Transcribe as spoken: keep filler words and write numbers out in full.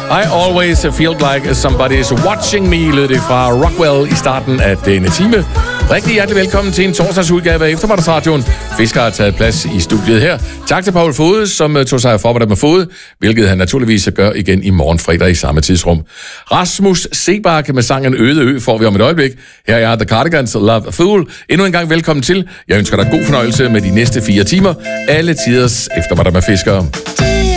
I always feel like somebody's watching me, lød det fra Rockwell i starten af denne time. Rigtig hjertelig velkommen til en torsdagsudgave af Eftermiddagsradioen. Fisker har taget plads i studiet her. Tak til Paul Fode, som tog sig forberedt med Fode, hvilket han naturligvis gør igen i morgen fredag i samme tidsrum. Rasmus Sebakke med sangen Øde Ø får vi om et øjeblik. Her er The Cardigans, Love Fool. Endnu en gang velkommen til. Jeg ønsker dig god fornøjelse med de næste fire timer. Alle tiders Eftermiddag med Fisker.